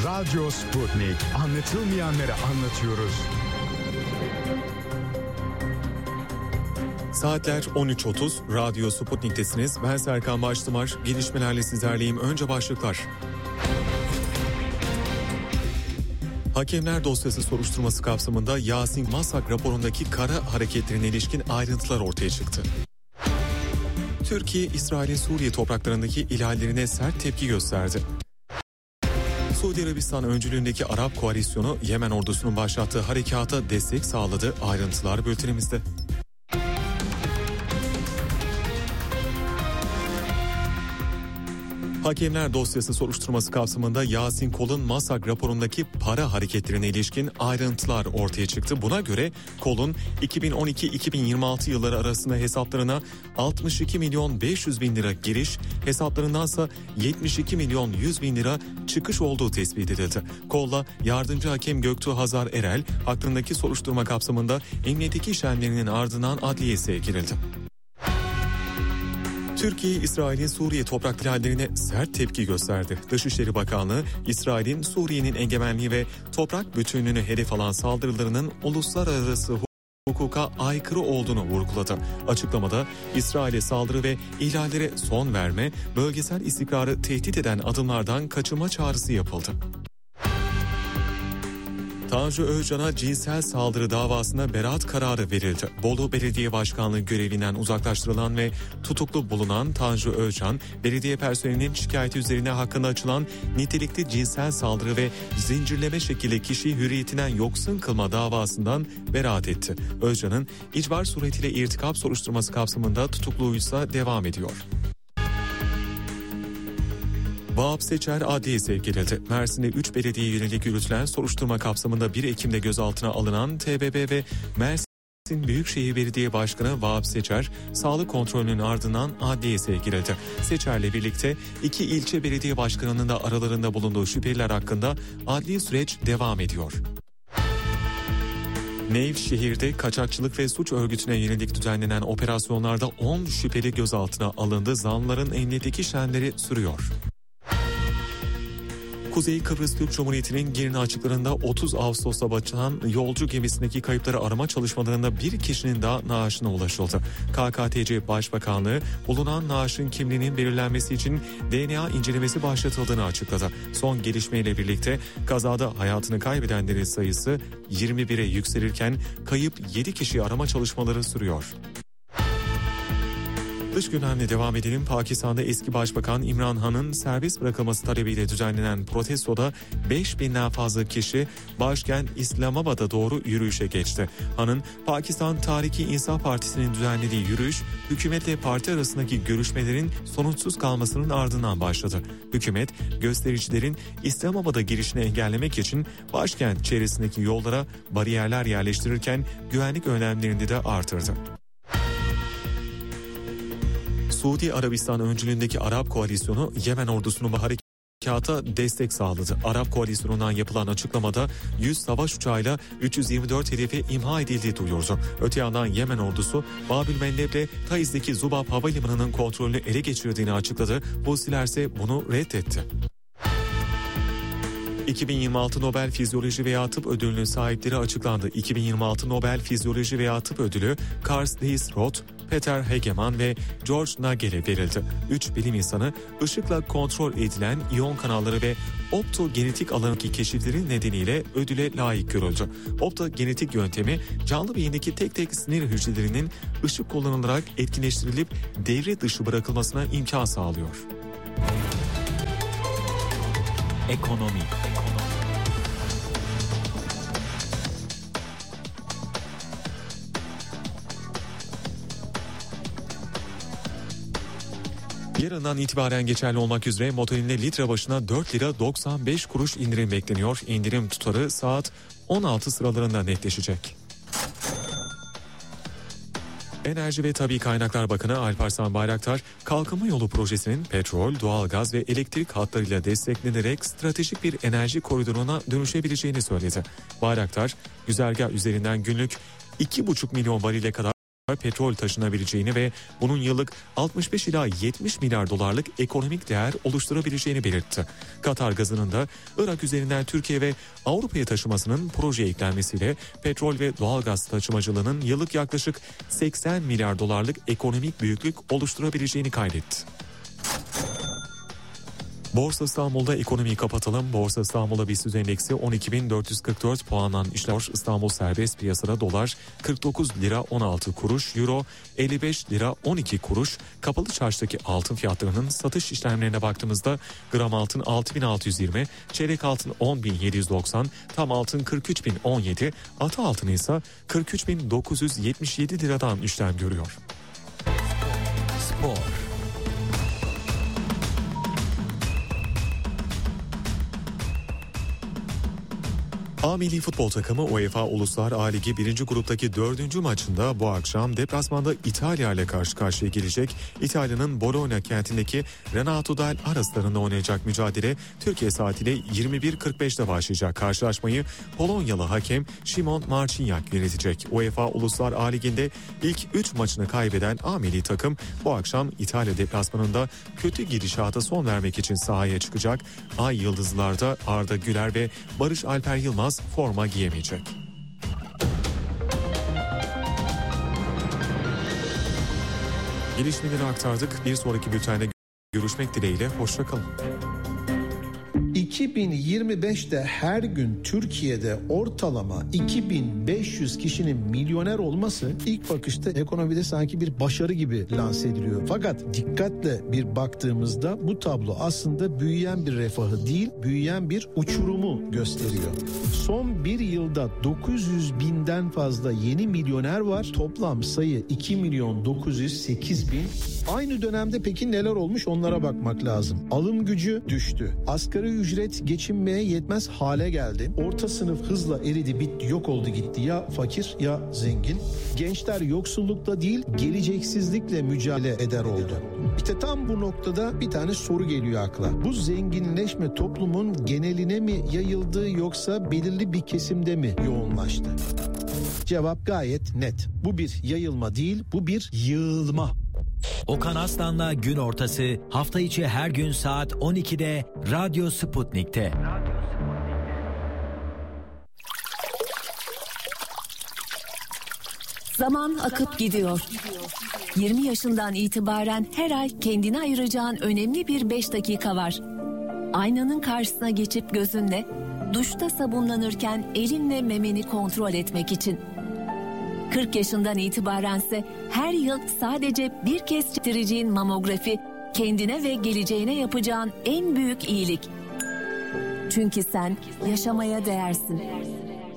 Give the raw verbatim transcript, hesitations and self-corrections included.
Radyo Sputnik. Anlatılmayanları anlatıyoruz. Saatler on üç otuz. Radyo Sputnik'tesiniz. Ben Serkan Baştımar. Gelişmelerle sizlerleyim. Önce başlıklar. Hakemler dosyası soruşturması kapsamında Yasin Masak raporundaki kara hareketlerine ilişkin ayrıntılar ortaya çıktı. Türkiye, İsrail'in Suriye topraklarındaki ihlallerine sert tepki gösterdi. Suudi Arabistan öncülüğündeki Arap koalisyonu Yemen ordusunun başlattığı harekata destek sağladı. Ayrıntılar bültenimizde. Hakemler dosyası soruşturması kapsamında Yasin Kol'un Masak raporundaki para hareketlerine ilişkin ayrıntılar ortaya çıktı. Buna göre Kol'un iki bin on iki iki bin yirmi altı yılları arasında hesaplarına altmış iki milyon beş yüz bin lira giriş, hesaplarındansa yetmiş iki milyon yüz bin lira çıkış olduğu tespit edildi. Kol'la yardımcı hakem Göktuğ Hazar Erel hakkındaki soruşturma kapsamında emniyetteki işlemlerinin ardından adliyeye sevk edildi. Türkiye, İsrail'in Suriye toprak ihlallerine sert tepki gösterdi. Dışişleri Bakanlığı, İsrail'in Suriye'nin egemenliği ve toprak bütünlüğünü hedef alan saldırılarının uluslararası hukuka aykırı olduğunu vurguladı. Açıklamada İsrail'e saldırı ve ihlallere son verme, bölgesel istikrarı tehdit eden adımlardan kaçınma çağrısı yapıldı. Tanju Özcan'a cinsel saldırı davasında beraat kararı verildi. Bolu Belediye Başkanlığı görevinden uzaklaştırılan ve tutuklu bulunan Tanju Özcan, belediye personelinin şikayeti üzerine hakkında açılan nitelikli cinsel saldırı ve zincirleme şekilde kişiyi hürriyetinden yoksun kılma davasından beraat etti. Özcan'ın icbar suretiyle irtikap soruşturması kapsamında tutukluluğuysa devam ediyor. Vahap Seçer adliyeye sevk edildi. Mersin'de üç belediyeye yönelik yürütülen soruşturma kapsamında bir Ekim'de gözaltına alınan T B B ve Mersin Büyükşehir Belediye Başkanı Vahap Seçer, sağlık kontrolünün ardından adliyeye sevk edildi. Seçer'le birlikte iki ilçe belediye başkanının da aralarında bulunduğu şüpheliler hakkında adli süreç devam ediyor. Nevşehir'de kaçakçılık ve suç örgütüne yönelik düzenlenen operasyonlarda on şüpheli gözaltına alındı. Zanlıların emniyetteki işlemleri sürüyor. Kuzey Kıbrıs Türk Cumhuriyeti'nin Girne açıklarında otuz Ağustos'ta batıran yolcu gemisindeki kayıpları arama çalışmalarında bir kişinin daha naaşına ulaşıldı. K K T C Başbakanlığı bulunan naaşın kimliğinin belirlenmesi için D N A incelemesi başlatıldığını açıkladı. Son gelişmeyle birlikte kazada hayatını kaybedenlerin sayısı yirmi bire yükselirken kayıp yedi kişi arama çalışmaları sürüyor. Dış gündemle devam edelim. Pakistan'da eski Başbakan İmran Han'ın serbest bırakılması talebiyle düzenlenen protestoda beş binden fazla kişi başkent İslamabad'a doğru yürüyüşe geçti. Han'ın Pakistan Tariki İnsaf Partisi'nin düzenlediği yürüyüş, hükümetle parti arasındaki görüşmelerin sonuçsuz kalmasının ardından başladı. Hükümet, göstericilerin İslamabad'a girişini engellemek için başkent çevresindeki yollara bariyerler yerleştirirken güvenlik önlemlerini de artırdı. Suudi Arabistan öncülüğündeki Arap koalisyonu Yemen ordusunun harekata destek sağladı. Arap koalisyonundan yapılan açıklamada yüz savaş uçağıyla üç yüz yirmi dört hedefi imha edildiği duyurdu. Öte yandan Yemen ordusu Babil Mendeb'le Taiz'deki Zubab Havalimanı'nın kontrolünü ele geçirdiğini açıkladı. Husiler ise bunu reddetti. iki bin yirmi altı Nobel Fizyoloji veya Tıp Ödülü'nün sahipleri açıklandı. iki bin yirmi altı Nobel Fizyoloji veya Tıp Ödülü Karl Lewis Roth, Peter Hegeman ve George Nagel'e verildi. Üç bilim insanı ışıkla kontrol edilen iyon kanalları ve optogenetik alanındaki keşifleri nedeniyle ödüle layık görüldü. Optogenetik yöntemi canlı beyindeki tek tek sinir hücrelerinin ışık kullanılarak etkinleştirilip devre dışı bırakılmasına imkan sağlıyor. Ekonomi. Yarından itibaren geçerli olmak üzere motorinde litre başına dört lira doksan beş kuruş indirim bekleniyor. İndirim tutarı saat on altı sıralarında netleşecek. Enerji ve Tabii Kaynaklar Bakanı Alparslan Bayraktar, Kalkınma Yolu Projesi'nin petrol, doğalgaz ve elektrik hatlarıyla desteklenerek stratejik bir enerji koridoruna dönüşebileceğini söyledi. Bayraktar, güzergah üzerinden günlük iki buçuk milyon varile kadar petrol taşınabileceğini ve bunun yıllık altmış beş ila yetmiş milyar dolarlık ekonomik değer oluşturabileceğini belirtti. Katar gazının da Irak üzerinden Türkiye ve Avrupa'ya taşımasının projeye eklenmesiyle petrol ve doğalgaz taşımacılığının yıllık yaklaşık seksen milyar dolarlık ekonomik büyüklük oluşturabileceğini kaydetti. Borsa İstanbul'da ekonomiyi kapatalım. Borsa İstanbul'da BIST endeksi on iki bin dört yüz kırk dört puandan işler. İstanbul serbest piyasada dolar kırk dokuz lira on altı kuruş, euro elli beş lira on iki kuruş. Kapalı çarşıdaki altın fiyatlarının satış işlemlerine baktığımızda gram altın altı bin altı yüz yirmi, çeyrek altın on bin yedi yüz doksan, tam altın kırk üç bin on yedi, atı altın ise kırk üç bin dokuz yüz yetmiş yedi liradan işlem görüyor. Spor. A Milli Futbol Takımı UEFA Uluslar A Ligi birinci gruptaki dördüncü maçında bu akşam deplasmanda İtalya ile karşı karşıya gelecek. İtalya'nın Bologna kentindeki Renato Del Aras'larında oynayacak mücadele Türkiye saatiyle yirmi bir kırk beşte başlayacak. Karşılaşmayı Polonyalı hakem Szymon Marciniak yönetecek. UEFA Uluslar A Ligi'nde ilk üç maçını kaybeden A Milli takım bu akşam İtalya deplasmanında kötü gidişata son vermek için sahaya çıkacak. Ay Yıldızlar'da Arda Güler ve Barış Alper Yılmaz forma giyemeyecek. Gelişmeleri aktardık. Bir sonraki bültende görüşmek dileğiyle. Hoşça kalın. iki bin yirmi beşte her gün Türkiye'de ortalama iki bin beş yüz kişinin milyoner olması ilk bakışta ekonomide sanki bir başarı gibi lanse ediliyor. Fakat dikkatle bir baktığımızda bu tablo aslında büyüyen bir refahı değil, büyüyen bir uçurumu gösteriyor. Son bir yılda dokuz yüz binden fazla yeni milyoner var. Toplam sayı iki milyon dokuz yüz sekiz bin. Aynı dönemde peki neler olmuş onlara bakmak lazım. Alım gücü düştü. Asgari ücret geçinmeye yetmez hale geldi. Orta sınıf hızla eridi, bitti, yok oldu gitti. Ya fakir ya zengin. Gençler yoksullukla değil, geleceksizlikle mücadele eder oldu. İşte tam bu noktada bir tane soru geliyor akla. Bu zenginleşme toplumun geneline mi yayıldı yoksa belirli bir kesimde mi yoğunlaştı? Cevap gayet net. Bu bir yayılma değil, bu bir yığılma. Okan Aslan'la Gün Ortası hafta içi her gün saat on ikide Radyo Sputnik'te. Zaman akıp gidiyor. yirmi yaşından itibaren her ay kendine ayıracağın önemli bir beş dakika var. Aynanın karşısına geçip gözünle, duşta sabunlanırken elinle memeni kontrol etmek için. kırk yaşından itibarense her yıl sadece bir kez çektireceğin mamografi kendine ve geleceğine yapacağın en büyük iyilik. Çünkü sen yaşamaya değersin.